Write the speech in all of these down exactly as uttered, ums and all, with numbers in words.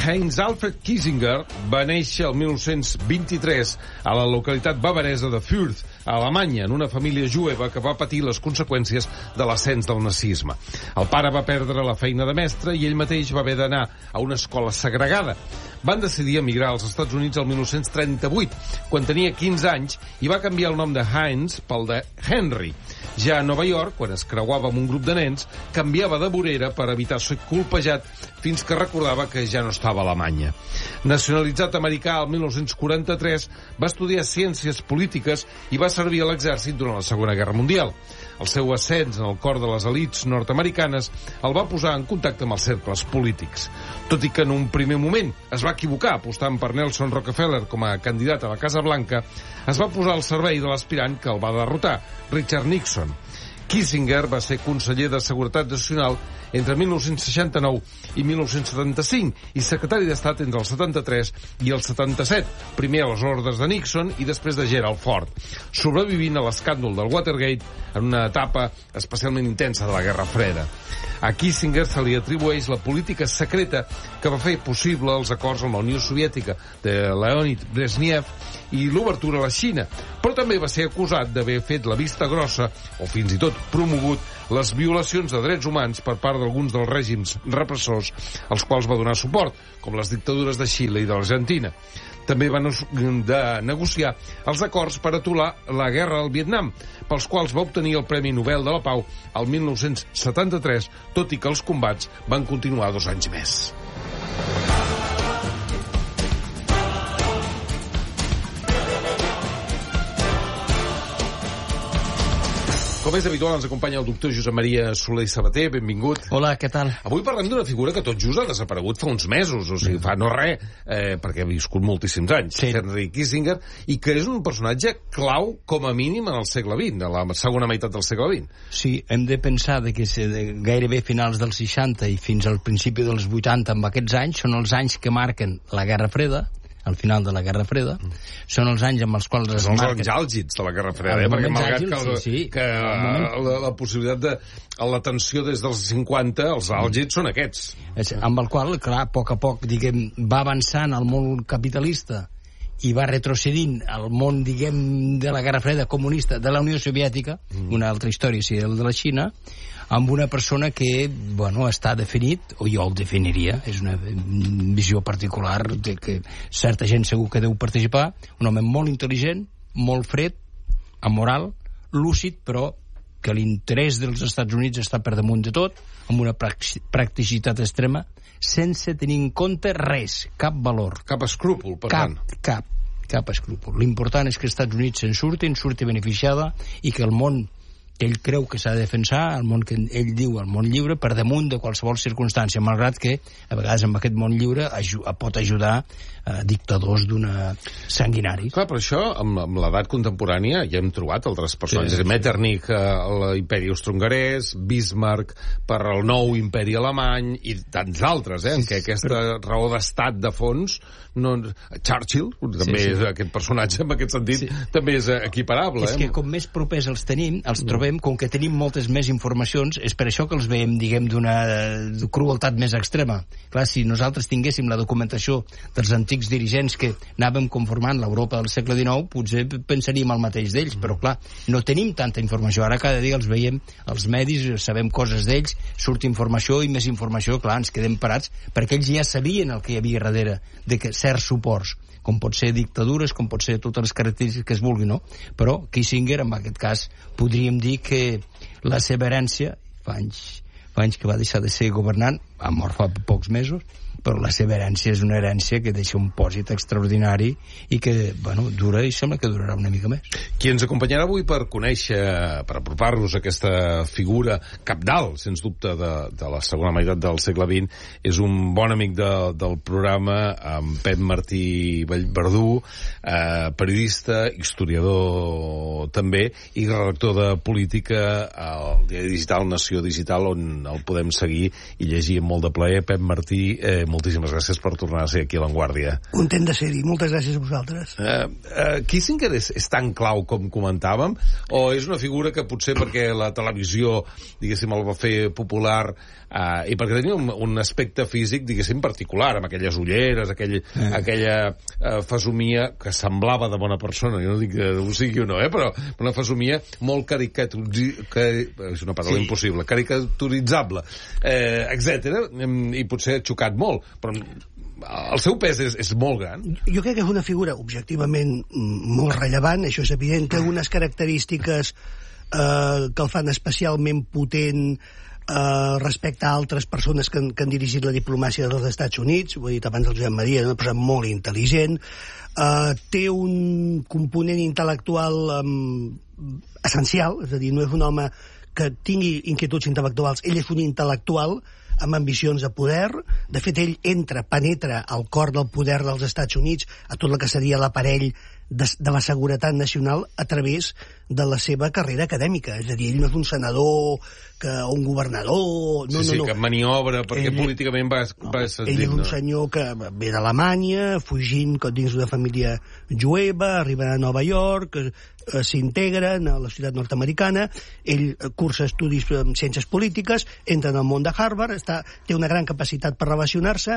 Heinz Alfred Kissinger va néixer el mil nou-cents vint-i-tres a la localitat bavaresa de Fürth, a Alemanya, en una família jueva que va patir les conseqüències de l'ascens del nazisme. El pare va perdre la feina de mestre i ell mateix va haver d'anar a una escola segregada. Van decidir emigrar als Estats Units el mil nou-cents trenta-vuit, quan tenia quinze anys, i va canviar el nom de Heinz pel de Henry. Ja a Nova York, quan es creuava amb un grup de nens, canviava de vorera per evitar ser colpejat fins que recordava que ja no estava a Alemanya. Nacionalitzat americà el mil nou-cents quaranta-tres, va estudiar ciències polítiques i va servir a l'exèrcit durant la Segona Guerra Mundial. El seu ascens en el cor de les elits nord-americanes el va posar en contacte amb els cercles polítics. Tot i que en un primer moment es va equivocar apostant per Nelson Rockefeller com a candidat a la Casa Blanca, es va posar al servei de l'aspirant que el va derrotar, Richard Nixon. Kissinger va ser conseller de Seguretat Nacional entre mil nou-cents seixanta-nou i mil nou-cents setanta-cinc i secretari d'Estat entre el setanta-tres i el setanta-set, primer a les ordres de Nixon i després de Gerald Ford, sobrevivint a l'escàndol del Watergate en una etapa especialment intensa de la Guerra Freda. A Kissinger se li atribueix la política secreta que va fer possible els acords amb la Unió Soviètica de Leonid Brezhnev i l'obertura a la Xina, però també va ser acusat d'haver fet la vista grossa o fins i tot promogut les violacions de drets humans per part d'alguns dels règims repressors als quals va donar suport, com les dictadures de Xile i de l'Argentina. També va de negociar els acords per aturar la guerra al Vietnam, pels quals va obtenir el Premi Nobel de la Pau el mil nou-cents setanta-tres, tot i que els combats van continuar dos anys més. Com és habitual, ens acompanya el doctor Josep Maria Soler i Sabater. Benvingut. Hola, què tal? Avui parlem d'una figura que tot just ha desaparegut fa uns mesos, o sigui, fa no res, eh, perquè ha viscut moltíssims anys, sí. Henry Kissinger, i que és un personatge clau, com a mínim, en el segle vint, a la segona meitat del segle vint. Sí, hem de pensar de que gairebé finals dels seixanta i fins al principi dels vuitanta, amb aquests anys, són els anys que marquen la Guerra Freda, al final de la Guerra Freda, mm. són els anys amb els quals es són marquen... els anys àlgids de la Guerra Freda, eh? Perquè malgrat àgils, que, el, sí, sí. que moment... la, la possibilitat de la tensió des dels cinquanta, els àlgids mm. són aquests. És, amb el qual, clar, a poc a poc, diguem, va avançant el món capitalista i va retrocedint al món, diguem, de la Guerra Freda comunista de la Unió Soviètica, mm. una altra història, sí, el de la Xina, amb una persona que, bueno, està definit, o jo el definiria, és una visió particular de que certa gent segur que deu participar, un home molt intel·ligent, molt fred, amoral, lúcid, però que l'interès dels Estats Units està per damunt de tot, amb una practicitat extrema, sense tenir en compte res, cap valor. Cap escrúpol, per cap, tant. Cap, cap escrúpol. L'important és que els Estats Units se'n surtin, surti beneficiada, i que el món que ell creu que s'ha de defensar, el món que ell diu, el món lliure, per damunt de qualsevol circumstància, malgrat que a vegades amb aquest món lliure aju pot ajudar a dictadors d'una sanguinaris. Clar, però això, amb, amb l'edat contemporània, ja hem trobat altres personatges. Sí. Metternich a l'imperi austro-hongarès, Bismarck per al nou imperi alemany, i tants altres, eh, sí, en què aquesta però... raó d'estat de fons, no... Churchill, també sí, sí. és aquest personatge, en aquest sentit, sí. també és equiparable. És eh? que com més propers els tenim, els trobem trobem, com que tenim moltes més informacions, és per això que els veiem, diguem, d'una crueltat més extrema. Clar, si nosaltres tinguéssim la documentació dels antics dirigents que anàvem conformant l'Europa del segle dinou, potser pensaríem el mateix d'ells, però clar, no tenim tanta informació. Ara cada dia els veiem, els medis, sabem coses d'ells, surt informació i més informació, clar, ens quedem parats, perquè ells ja sabien el que hi havia darrere de que certs suports, com pot ser dictadures, com pot ser totes les característiques que es vulgui, no? Però Kissinger, en aquest cas, podríem dir que la seva herència, fa anys, fa anys que va deixar de ser governant, ha mort fa pocs mesos, però la seva herència és una herència que deixa un pòsit extraordinari i que, bueno, dura i sembla que durarà una mica més. Qui ens acompanyarà avui per conèixer, per apropar-nos a aquesta figura cabdal, sens dubte, de, de la segona meitat del segle vint, és un bon amic de, del programa, en Pep Martí Verdú, eh, periodista, historiador també, i redactor de política al diari digital Nació Digital, on el podem seguir i llegir amb molt de plaer. Pep Martí, eh, moltíssimes gràcies per tornar a ser aquí a l'Avantguàrdia. Content de ser-hi, moltes gràcies a vosaltres. Uh, uh, Kissinger és, és tan clau com comentàvem, o és una figura que potser perquè la televisió, diguéssim, el va fer popular, uh, i perquè tenia un, un aspecte físic, diguéssim, particular, amb aquelles ulleres, aquell, eh. aquella uh, fesomia que semblava de bona persona, jo no dic que ho sigui o no, eh, però una fesomia molt caricaturitzable, que, és una paraula sí. impossible, caricaturitzable, eh, etcètera, i potser ha xocat molt, però el seu pes és, és molt gran. Jo crec que és una figura objectivament molt rellevant, això és evident, té algunes característiques eh, que el fan especialment potent eh, respecte a altres persones que han, que han dirigit la diplomàcia dels Estats Units. Ho he dit abans el Josep Maria, una persona molt intel·ligent, eh, té un component intel·lectual eh, essencial, és a dir, no és un home que tingui inquietuds intel·lectuals, ell és un intel·lectual amb ambicions de poder. De fet, ell entra, penetra al cor del poder dels Estats Units, a tot el que seria l'aparell de, de la seguretat nacional a través de la seva carrera acadèmica. És a dir, ell no és un senador que, o un governador... No, sí, sí, no, no. que maniobra, perquè ell, políticament va, no, va ser... Ell és un senyor que ve d'Alemanya, fugint dins d'una família jueva, arriba a Nova York, eh, s'integren a la ciutat nord-americana, ell cursa estudis en ciències polítiques, entra en el món de Harvard, està, té una gran capacitat per relacionar-se,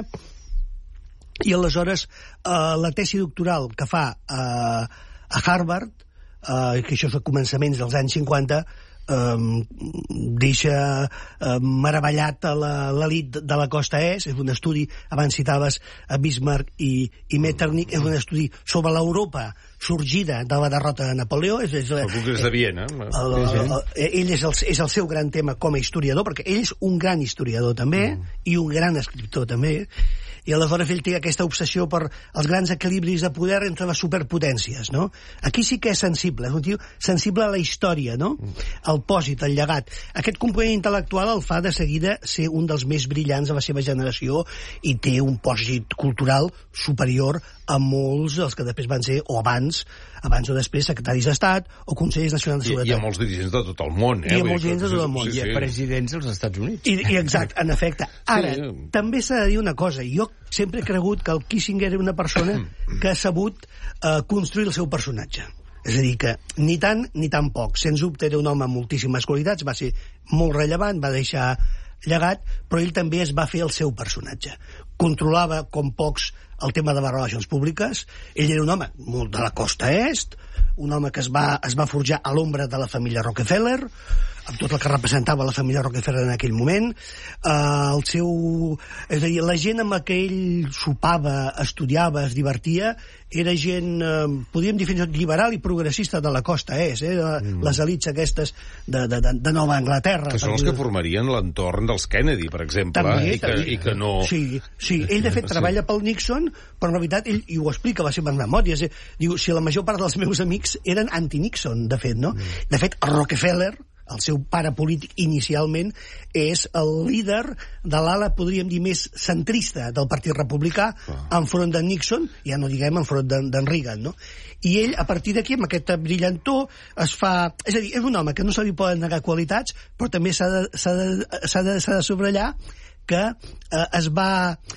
i aleshores eh, la tesi doctoral que fa eh, a Harvard, eh, que això és a començaments dels anys cinquanta, eh, deixa eh, meravellat a l'elit de la costa est. És un estudi, abans citaves a Bismarck i, i Metternich, és un estudi sobre l'Europa sorgida de la derrota de Napoleó. És, és, el Congrés de Viena. El, el, el, el, ell és el, és el seu gran tema com a historiador, perquè ell és un gran historiador també, mm. i un gran escriptor també, i aleshores ell té aquesta obsessió per els grans equilibris de poder entre les superpotències, no? Aquí sí que és sensible, és un tio sensible a la història, no? El pòsit, el llegat. Aquest component intel·lectual el fa de seguida ser un dels més brillants de la seva generació i té un pòsit cultural superior a molts dels que després van ser, o abans, abans o després, secretaris d'Estat o consellers nacionals de seguretat. I, i a molts dirigents de tot el món, eh? I a molts dirigents de tot el món. Sí, sí. I a presidents dels Estats Units. I, i exacte, en efecte. Ara, sí. també s'ha de dir una cosa. Jo sempre he cregut que el Kissinger era una persona que ha sabut eh, construir el seu personatge. És a dir, que ni tant ni tan poc. Sens dubte era un home amb moltíssimes qualitats, va ser molt rellevant, va deixar llegat, però ell també es va fer el seu personatge. Controlava, com pocs, el tema de les relacions públiques. Ell era un home molt de la costa est, un home que es va, es va forjar a l'ombra de la família Rockefeller, amb tot el que representava la família Rockefeller en aquell moment. Uh, el seu... És a dir, la gent amb la que ell sopava, estudiava, es divertia, era gent, uh, podríem dir fins i tot liberal i progressista de la costa est, eh? Mm. Les elits aquestes de, de, de, de Nova Anglaterra. Que són els que formarien l'entorn dels Kennedy, per exemple, també, i, que, també. i que no... Sí, sí, ell de fet treballa pel Nixon, però en realitat ell, i ho explica a les seves memòries, eh? Diu, si la major part dels meus amics eren anti-Nixon, de fet, no? Mm. De fet, Rockefeller, el seu pare polític inicialment, és el líder de l'ala, podríem dir, més centrista del Partit Republicà, ah. enfront de Nixon, ja no diguem enfront d'en Reagan, no? I ell, a partir d'aquí, amb aquesta brillantor, es fa... És a dir, és un home que no se li poden negar qualitats, però també s'ha de, s'ha de, s'ha de, s'ha de subratllar que eh, es va...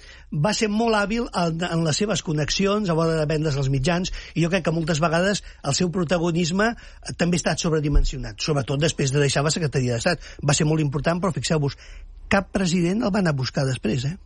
va ser molt hàbil en, en les seves connexions a l'hora de vendre's als mitjans, i jo crec que moltes vegades el seu protagonisme també ha estat sobredimensionat, sobretot després de deixar la secretaria d'Estat. Va ser molt important, però fixeu-vos, cap president el van anar a buscar després, eh?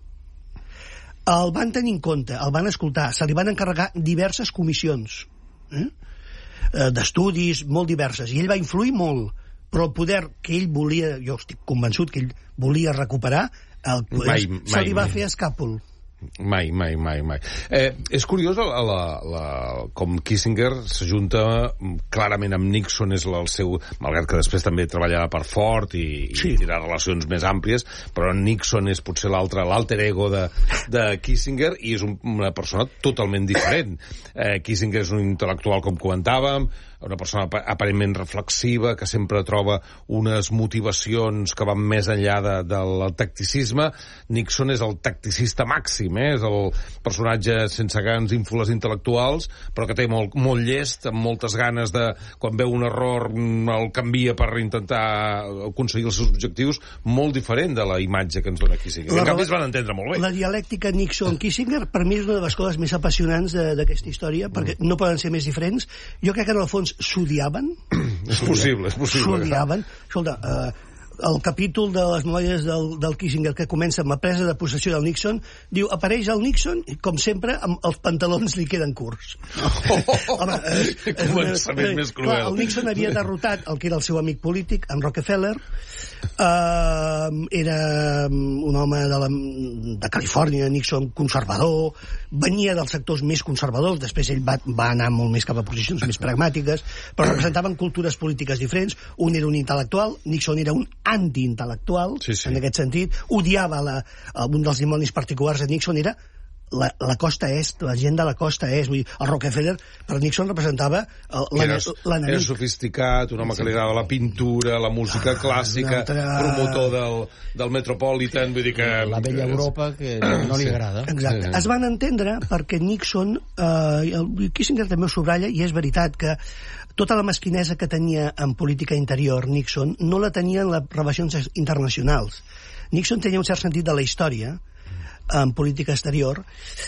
El van tenir en compte, el van escoltar, se li van encarregar diverses comissions, eh? d'estudis molt diverses, i ell va influir molt, però el poder que ell volia, jo estic convençut que ell volia recuperar, el poder mai, mai, se li va mai. fer escàpol. Mai, mai, mai, mai. Eh, és curiós la, la, la, com Kissinger s'ajunta clarament amb Nixon, és el seu, malgrat que després també treballava per Ford i, sí. i tindrà relacions més àmplies, però Nixon és potser l'altre, l'alter ego de, de Kissinger, i és un, una persona totalment diferent. Eh, Kissinger és un intel·lectual, com comentàvem, una persona aparentment reflexiva, que sempre troba unes motivacions que van més enllà de, del tacticisme. Nixon és el tacticista màxim, Maxim, eh? És el personatge sense grans ínfoles intel·lectuals, però que té molt, molt llest, amb moltes ganes de, quan veu un error, el canvia per intentar aconseguir els seus objectius, molt diferent de la imatge que ens dona Kissinger. En canvi, es van entendre molt bé. La dialèctica Nixon-Kissinger, per mi, és una de les coses més apassionants d'aquesta història, perquè mm. no poden ser més diferents. Jo crec que, en el fons, s'odiaven. És possible, és possible. S'odiaven. Escolta, eh, el capítol de les memòries del, del Kissinger, que comença amb la presa de possessió del Nixon, diu, apareix el Nixon, i, com sempre, amb els pantalons li queden curts. Oh, oh, oh. Home, és, és començament una, més cruel. Clar, el Nixon havia derrotat el que era el seu amic polític, en Rockefeller. Uh, era un home de, la, de Califòrnia, Nixon conservador, venia dels sectors més conservadors, després ell va, va anar molt més cap a posicions més pragmàtiques, però representaven cultures polítiques diferents. Un era un intel·lectual, Nixon era un antiintel·lectual, sí, sí. En aquest sentit. Odiava la, un dels dimonis particulars de Nixon era la, la costa est, la gent de la costa est. Vull dir, el Rockefeller, per Nixon, representava l'enemic. Era sofisticat, un home sí. que li agradava la pintura, la música ah, clàssica, altra... promotor del, del Metropolitan, vull dir que... La vella Europa, que no li agrada. Exacte. Sí. Es van entendre perquè Nixon, eh, el Kissinger també ho subratlla, i és veritat que tota la mesquinesa que tenia en política interior Nixon no la tenia en les relacions internacionals. Nixon tenia un cert sentit de la història en política exterior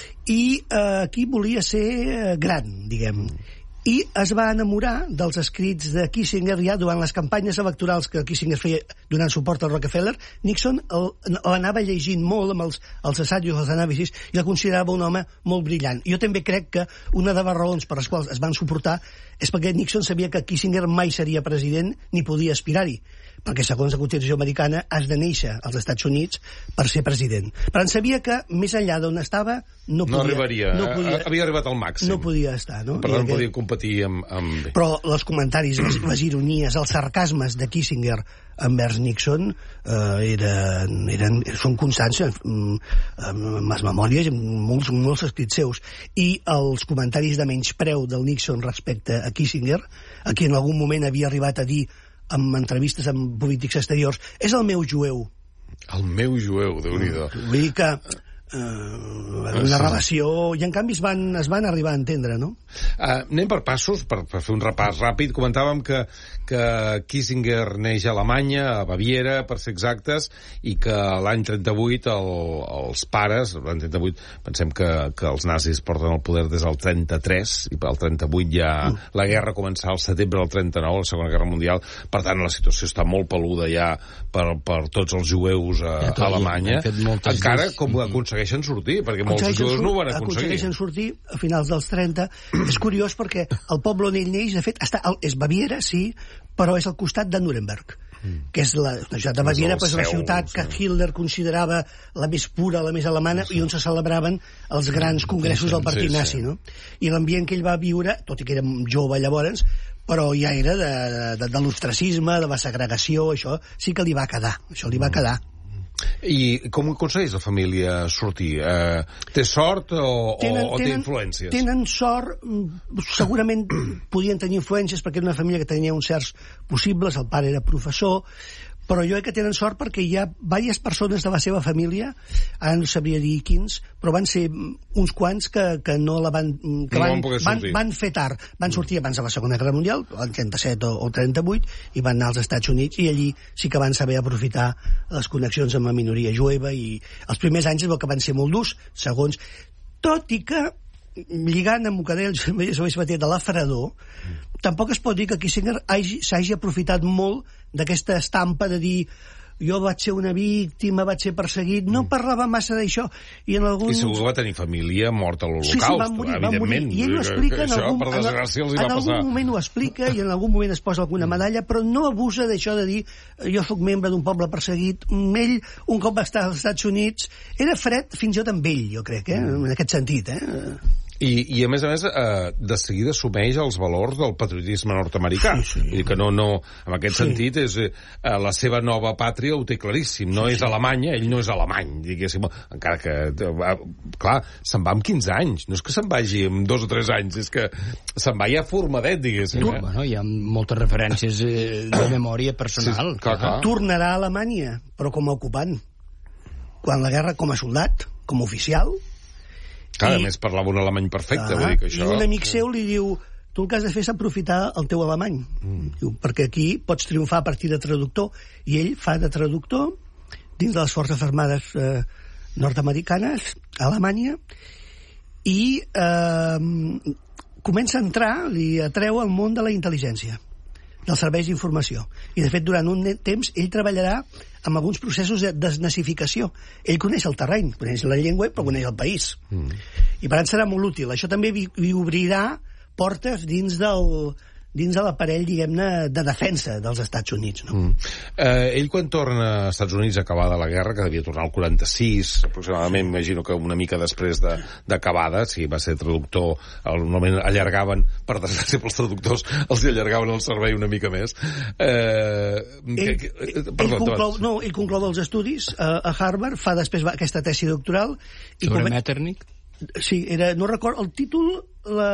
i eh, aquí volia ser gran, diguem. I es va enamorar dels escrits de Kissinger ja durant les campanyes electorals que Kissinger feia donant suport al Rockefeller. Nixon l'anava llegint molt amb els, els assajos, els anàlisis, i el considerava un home molt brillant. Jo també crec que una de les raons per les quals es van suportar és perquè Nixon sabia que Kissinger mai seria president ni podia aspirar-hi, perquè segons la Constitució americana has de néixer als Estats Units per ser president. Però en sabia que més enllà d'on estava no podia... No arribaria, no podia, havia arribat al màxim. No podia estar, no? Per tant, podia competir amb... amb... Però els comentaris, les, les ironies, els sarcasmes de Kissinger envers Nixon eh, eren, eren, són constants en, en les memòries, en molts, molts escrits seus. I els comentaris de menyspreu del Nixon respecte a Kissinger, a qui en algun moment havia arribat a dir amb entrevistes amb polítics exteriors, és el meu jueu. El meu jueu, Déu-n'hi-do. Vull dir que eh, una sí. relació... I en canvi es van, es van arribar a entendre, no? Uh, anem per passos, per, per fer un repàs ràpid. Comentàvem que, que Kissinger neix a Alemanya, a Baviera, per ser exactes, i que l'any trenta-vuit el, els pares, l'any trenta-vuit, pensem que, que els nazis porten el poder des del trenta-tres, i pel trenta-vuit ja mm. la guerra començava al setembre del trenta-nou, la Segona Guerra Mundial. Per tant, la situació està molt peluda ja per, per tots els jueus a, ja, a Alemanya. Encara com aconsegueixen sortir, perquè molts jueus no ho van aconseguir. Aconsegueixen sortir a finals dels trenta. És curiós perquè el poble on ell neix, de fet, està, és Baviera, sí, però és al costat de Nuremberg, mm. que és la, la ciutat de Baviera, és una ciutat que Hitler considerava la més pura, la més alemana, sí. i on se celebraven els grans congressos del partit sí, nazi, sí. no? I l'ambient que ell va viure, tot i que era jove llavors, però ja era de, de, de l'ostracisme, de la segregació, això sí que li va quedar, això li va quedar. I com aconsegueix la família sortir? Eh, té sort o, tenen, o té tenen, influències? Tenen sort, segurament podien tenir influències perquè era una família que tenia uns certs possibles, el pare era professor, però jo crec que tenen sort perquè hi ha diverses persones de la seva família, ara no sabria dir quins, però van ser uns quants que, que no la van... que no van, van, van, van fer tard. Van sortir abans de la Segona Guerra Mundial, el trenta-set o, o trenta-vuit, i van anar als Estats Units, i allí sí que van saber aprofitar les connexions amb la minoria jueva, i els primers anys és el que van ser molt durs, segons... Tot i que, lligant amb el que deia el Lluís Batet de la Fredor, tampoc es pot dir que Kissinger s'hagi aprofitat molt d'aquesta estampa de dir jo vaig ser una víctima, vaig ser perseguit, no parlava massa d'això. I en algun... I segur que va tenir família morta a l'Holocaust, sí, sí, van morir, evidentment. Van morir. I ell ho explica, en això, algun, per desgràcia, els hi en va algun passar. moment ho explica i en algun moment es posa alguna medalla, però no abusa d'això de dir jo sóc membre d'un poble perseguit. Ell, un cop va estar als Estats Units, era fred fins i tot amb ell, jo crec, eh? en aquest sentit. Eh? I, i a més a més eh, de seguida assumeix els valors del patriotisme nord-americà, sí, sí. Vull dir que no, no, en aquest sí. sentit és, eh, la seva nova pàtria ho té claríssim, no sí, és Alemanya, ell no és alemany, diguéssim, encara que eh, clar, se'n va amb quinze anys, no és que se'n vagi amb dos o tres anys, és que se'n va ja formadet, diguéssim. Eh? Bueno, hi ha moltes referències eh, de memòria personal. Sí, clar, clar. Tornarà a Alemanya, però com a ocupant, quan la guerra com a soldat, com a oficial, Clar, I... a més parlava un alemany perfecte, ah, vull dir que això... I un amic seu li diu, tu el que has de fer és aprofitar el teu alemany, mm. diu, perquè aquí pots triomfar a partir de traductor, i ell fa de traductor dins de les Forces Armades eh, nord-americanes, a Alemanya, i eh, comença a entrar, li atreu al món de la intel·ligència, dels serveis d'informació. I, de fet, durant un temps, ell treballarà amb alguns processos de desnazificació. Ell coneix el terreny, coneix la llengua, però coneix el país. Mm. I per tant serà molt útil. Això també li, li obrirà portes dins del dins de l'aparell, diguem-ne, de defensa dels Estats Units. No? Mm. Eh, ell, quan torna als Estats Units acabada la guerra, que devia tornar al quaranta-sis, aproximadament, imagino que una mica després d'acabada, si va ser traductor, normalment allargaven, per desgràcia pels traductors, els allargaven el servei una mica més. Eh, ell, que, que, perdó, ell, conclou, no, ell conclou els estudis a, a Harvard, fa després aquesta tesi doctoral... I sobre com... Metternich? Sí, era, no recordo, el títol... La...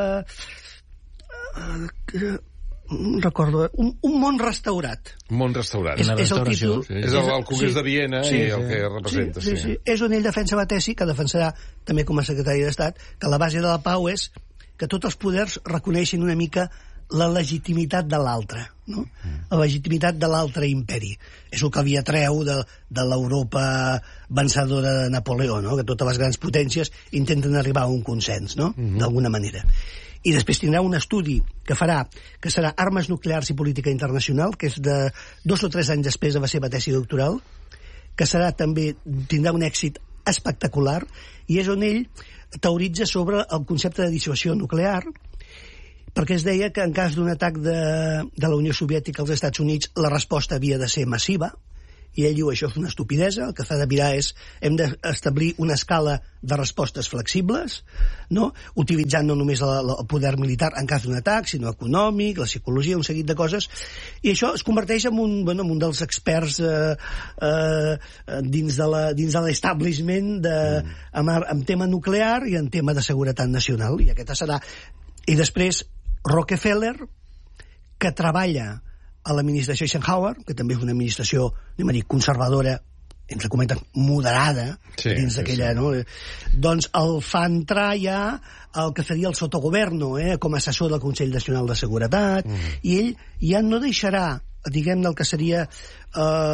Uh, no recordo, un, un món restaurat. Un món restaurat. És, és el títol. Sí. És el, el Congrés sí. de Viena sí, i el sí. que representa. Sí, sí, sí. sí. És on ell defensa la tesi, que defensarà també com a secretari d'Estat, que la base de la pau és que tots els poders reconeixin una mica la legitimitat de l'altre, no? La legitimitat de l'altre imperi. És el que havia treu de, de l'Europa vencedora de Napoleó, no? Que totes les grans potències intenten arribar a un consens, no? Mm-hmm. D'alguna manera. I després tindrà un estudi que farà, que serà Armes nuclears i política internacional, que és de dos o tres anys després de la seva tesi doctoral, que serà també, tindrà un èxit espectacular, i és on ell teoritza sobre el concepte de dissuasió nuclear, perquè es deia que en cas d'un atac de, de la Unió Soviètica als Estats Units la resposta havia de ser massiva, i ell diu això és una estupidesa, el que s'ha de mirar és hem d'establir una escala de respostes flexibles, no? Utilitzant no només el, el poder militar en cas d'un atac, sinó econòmic, la psicologia, un seguit de coses, i això es converteix en un, bueno, en un dels experts eh, eh, dins de la, dins de l'establishment de, mm. en, en tema nuclear i en tema de seguretat nacional, i aquesta serà... I després Rockefeller, que treballa a l'administració Eisenhower, que també és una administració, anem a dir, conservadora, entre cometes, moderada, sí, dins d'aquella, sí, sí. no? Doncs el fa entrar ja el que seria el sotogoverno, eh? Com a assessor del Consell Nacional de Seguretat, mm. i ell ja no deixarà, diguem-ne, el que seria eh,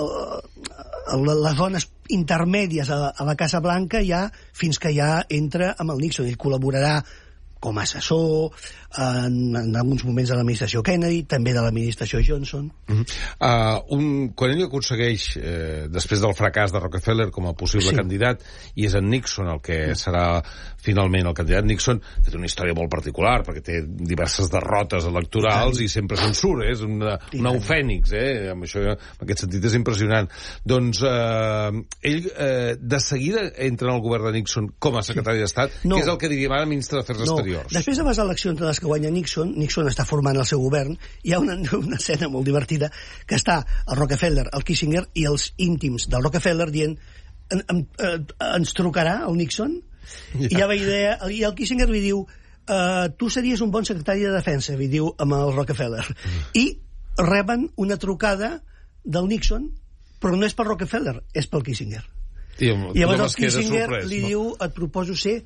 les zones intermèdies a, a la Casa Blanca ja fins que ja entra amb el Nixon. Ell col·laborarà com a assessor en, en alguns moments de l'administració Kennedy, també de l'administració Johnson. Uh-huh. uh, un, quan ell aconsegueix, eh, després del fracàs de Rockefeller com a possible sí. candidat, i és en Nixon el que sí. serà finalment el candidat, Nixon té una història molt particular, perquè té diverses derrotes electorals i, i sempre se'n surt, eh? És una, un nou fènix, eh? Amb això, en aquest sentit és impressionant. Doncs eh, ell eh, de seguida entra en el govern de Nixon com a secretari sí. d'Estat, no. que és el que diríem ara ministre d'Afers no. Exteriors. Després de les eleccions de les que guanya Nixon, Nixon està formant el seu govern, hi ha una, una escena molt divertida que està el Rockefeller, el Kissinger i els íntims del Rockefeller dient en, en, en, ens trucarà el Nixon? Ja. I, ja idea, i el Kissinger li diu uh, tu series un bon secretari de defensa, li diu amb el Rockefeller. Mm. I reben una trucada del Nixon, però no és per Rockefeller, és pel Kissinger. I, I llavors el Kissinger sorprès, li no? diu et proposo ser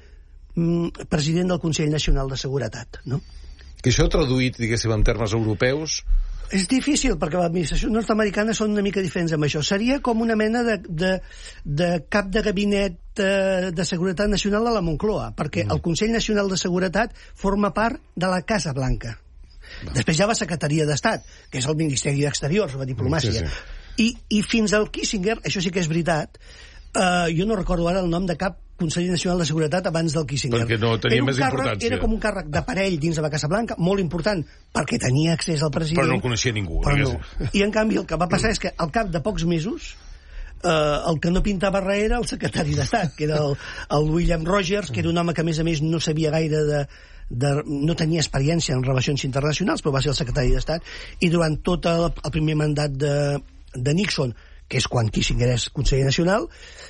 mm, president del Consell Nacional de Seguretat, no? Que això traduït, diguéssim, en termes europeus... És difícil, perquè l'administració nord-americana són una mica diferents amb això. Seria com una mena de, de, de cap de gabinet de, de seguretat nacional a la Moncloa, perquè mm. el Consell Nacional de Seguretat forma part de la Casa Blanca. Va. Després hi ha la Secretaria d'Estat, que és el Ministeri d'Exteriors, la diplomàcia. Sí, sí. I, I fins al Kissinger, això sí que és veritat, uh, jo no recordo ara el nom de cap Consell Nacional de Seguretat abans del Kissinger. Perquè no tenia més càrrec, importància. Era com un càrrec d'aparell dins de la Casa Blanca, molt important, perquè tenia accés al president. Però no el coneixia ningú. Però no. I en canvi el que va passar és que al cap de pocs mesos eh, el que no pintava res era el secretari d'Estat, que era el, el William Rogers, que era un home que a més a més no sabia gaire de, de, no tenia experiència en relacions internacionals, però va ser el secretari d'Estat, i durant tot el, el primer mandat de, de Nixon, que és quan Kissinger és conseller nacional,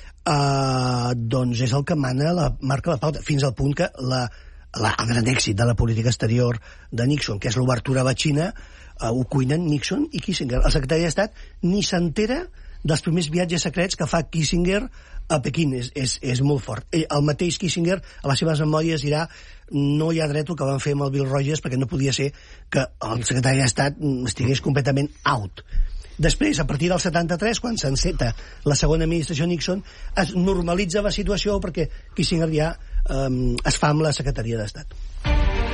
Uh, doncs és el que mana la, marca la pauta, fins al punt que la, la, el gran èxit de la política exterior de Nixon, que és l'obertura a la Xina, uh, ho cuinen Nixon i Kissinger. El secretari d'Estat ni s'entera dels primers viatges secrets que fa Kissinger a Pequín, és, és, és molt fort. Ell, el mateix Kissinger, a les seves memòries, dirà no hi ha dret el que van fer amb el Bill Rogers, perquè no podia ser que el secretari d'Estat estigués completament out. Després, a partir del setanta-tres, quan s'enceta la segona administració Nixon, es normalitza la situació perquè Kissinger ja eh, es fa amb la secretaria d'Estat.